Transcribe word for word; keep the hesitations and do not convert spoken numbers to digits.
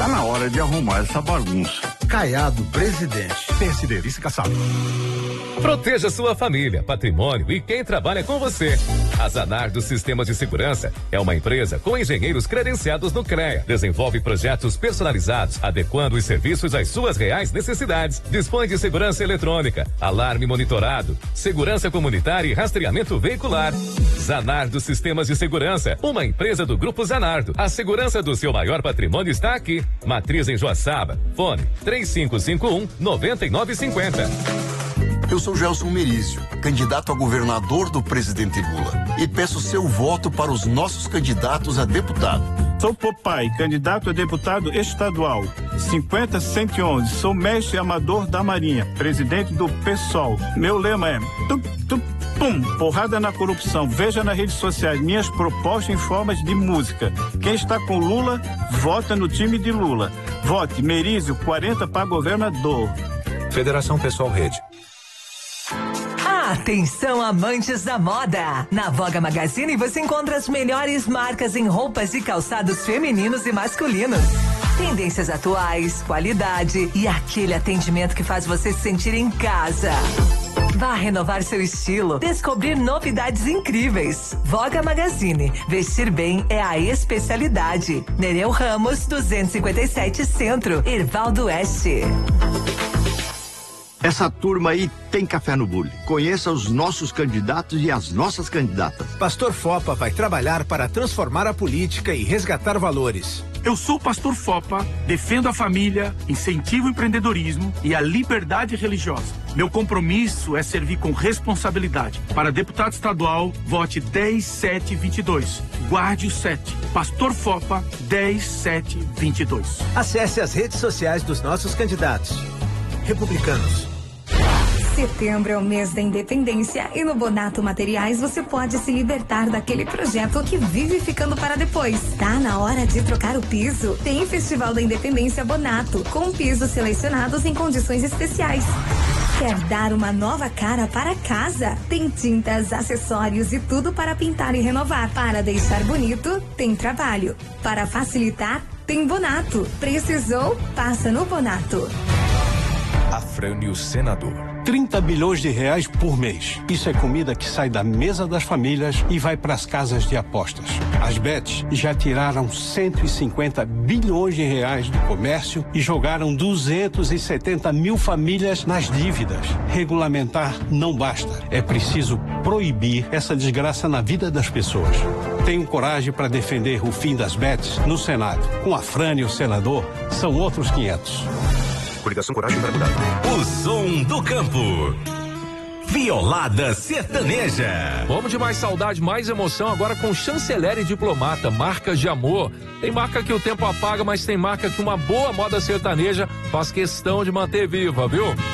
Tá na hora de arrumar essa bagunça. Caiado Presidente. P S D, vice-caçado. Proteja sua família, patrimônio e quem trabalha com você. A Zanardo Sistemas de Segurança é uma empresa com engenheiros credenciados no CREA. Desenvolve projetos personalizados, adequando os serviços às suas reais necessidades. Dispõe de segurança eletrônica, alarme monitorado, segurança comunitária e rastreamento veicular. Zanardo Sistemas de Segurança, uma empresa do Grupo Zanardo. A segurança do seu maior patrimônio está aqui. Matriz em Joaçaba. Fone três cinco cinco um, nove nove cinco zero. Eu sou Gelson Merizio, candidato a governador do presidente Lula, e peço seu voto para os nossos candidatos a deputado. Sou Popai, candidato a deputado estadual, cinquenta cento e onze, sou mestre amador da Marinha, presidente do PSOL. Meu lema é tup, tup, pum, porrada na corrupção. Veja nas redes sociais minhas propostas em formas de música. Quem está com Lula, vota no time de Lula. Vote Merizio quarenta para governador. Federação Pessoal Rede. Atenção, amantes da moda! Na Voga Magazine você encontra as melhores marcas em roupas e calçados femininos e masculinos. Tendências atuais, qualidade e aquele atendimento que faz você se sentir em casa. Vá renovar seu estilo, descobrir novidades incríveis. Voga Magazine, vestir bem é a especialidade. Nereu Ramos, duzentos e cinquenta e sete Centro, Hervaldo Oeste. Essa turma aí tem café no bule. Conheça os nossos candidatos e as nossas candidatas. Pastor Fopa vai trabalhar para transformar a política e resgatar valores. Eu sou o Pastor Fopa, defendo a família, incentivo o empreendedorismo e a liberdade religiosa. Meu compromisso é servir com responsabilidade. Para deputado estadual, vote dez sete vinte e dois. Guarde o sete. Pastor Fopa, dez sete vinte e dois. Acesse as redes sociais dos nossos candidatos. Republicanos. Setembro é o mês da independência e no Bonato Materiais você pode se libertar daquele projeto que vive ficando para depois. Tá na hora de trocar o piso? Tem Festival da Independência Bonato, com pisos selecionados em condições especiais. Quer dar uma nova cara para casa? Tem tintas, acessórios e tudo para pintar e renovar. Para deixar bonito, tem trabalho. Para facilitar, tem Bonato. Precisou? Passa no Bonato. Afrânio Senador. trinta bilhões de reais por mês. Isso é comida que sai da mesa das famílias e vai para as casas de apostas. As bets já tiraram cento e cinquenta bilhões de reais do comércio e jogaram duzentos e setenta mil famílias nas dívidas. Regulamentar não basta. É preciso proibir essa desgraça na vida das pessoas. Tenho coragem para defender o fim das bets no Senado. Com Afrânio Senador, são outros quinhentos. Coligação Coragem para Mudar. O som do campo. Violada Sertaneja. Vamos de mais saudade, mais emoção agora com Chanceler e Diplomata, marcas de amor. Tem marca que o tempo apaga, mas tem marca que uma boa moda sertaneja faz questão de manter viva, viu?